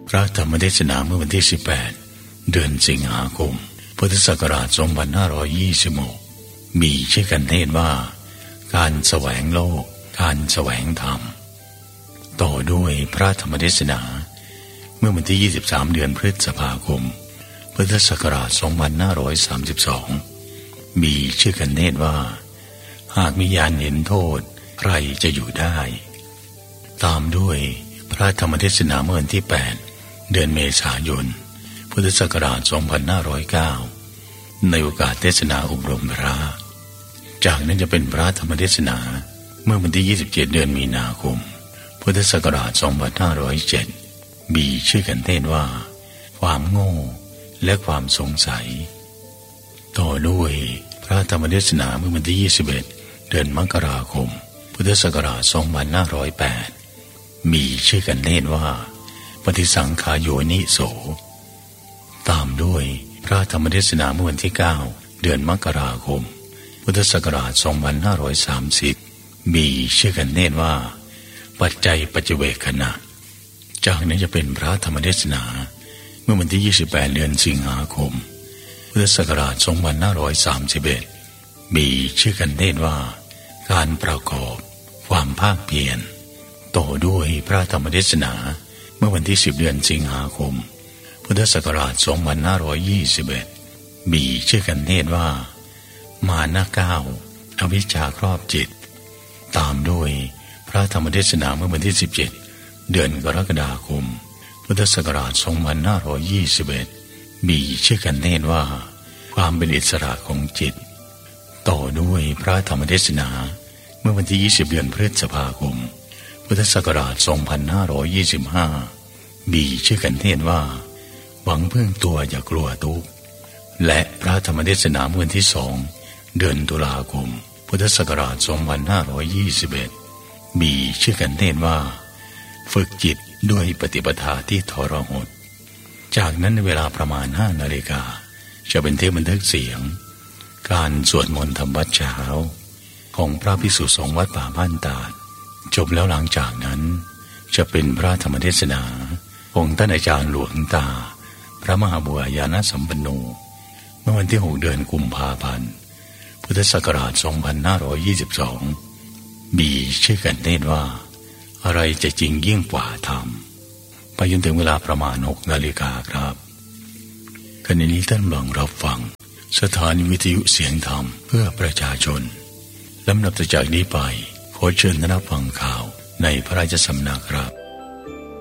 พระธรรมเทศนาเมื่อวันที่18เดือนสิงหาคมพุทธศักราช2526มีชื่อกันเทศว่าการแสวงโลกการแสวงธรรมต่อด้วยพระธรรมเทศนาเมื่อวันที่23เดือนพฤษภาคมพุทธศักราช2532มีชื่อกันเทศว่าหากมีญาณเห็นโทษใครจะอยู่ได้ตามด้วยพระธรรมเทศนาเมื่อวันที่8เดือนเมษายนพุทธศักราช2509ในโอกาสเทศนาอบรมพระจากนั้นจะเป็นพระธรรมเทศนาเมื่อวันที่27เดือนมีนาคมพุทธศักราช2507มีชื่อกันเทศว่าความโง่และความสงสัยต่อด้วยพระธรรมเทศนาเมื่อวันที่21เดือนมกราคมพุทธศักราช2508มีชื่อกันเทศว่าปฏิสังขายโยนิโสตามด้วยพระธรรมเทศนาเมื่อวันที่9เดือนมกราคมพุทธศักราช2530มีชื่อกันเทศว่าปัจจัยปัจเจเวคขณะจากนั้นจะเป็นพระธรรมเทศนาเมื่อวันที่28เดือนสิงหาคมพุทธศักราช2531มีชื่อกันเทศว่าการประกอบความภาคเพียรต่อด้วยพระธรรมเทศนาเมื่อวันที่10เดือนสิงหาคมพุทธศักราช2521มีชื่อกันเทศว่ามานะ9อวิชชาครอบจิตตามด้วยพระธรรมเทศนาเมื่อวันที่17เดือนกรกฎาคมพุทธศักราช2521มีชื่อกันเทศว่าความเป็นอิสระของจิตต่อด้วยพระธรรมเทศนาเมื่อวันที่20เดือนพฤษภาคมพุทธศักราช2525มีชื่อกันเทศว่าหวังพึ่งตัวอย่ากลัวทุกข์และพระธรรมเทศนาเมื่อวันที่2เดือนตุลาคมพุทธศักราช2521มีชื่อกันเทศว่าฝึกจิตด้วยปฏิปทาที่ทรหดจากนั้นในเวลาประมาณ5 นาฬิกาจะเป็นเทปบันทึกเสียงการสวดมนต์ธรรมวัดเช้าของพระภิกษุสงฆ์วัดป่าบ้านตาดจบแล้วหลังจากนั้นจะเป็นพระธรรมเทศนาของท่านอาจารย์หลวงตาพระมหาบัวญาณสัมปันโนเมื่อวันที่6เดือนกุมภาพันธ์พุทธศักราช2522มีชื่อกันเทศว่าอะไรจะจริงยิ่งกว่าธรรมไปจนถึงเวลาประมาณ6 นาฬิกาครับขณะนี้ท่านกำลังรับฟังสถานีวิทยุเสียงธรรมเพื่อประชาชนลำดับต่อจากนี้ไปขอเชิญท่านรับฟังข่าวในพระราชสำนักครับ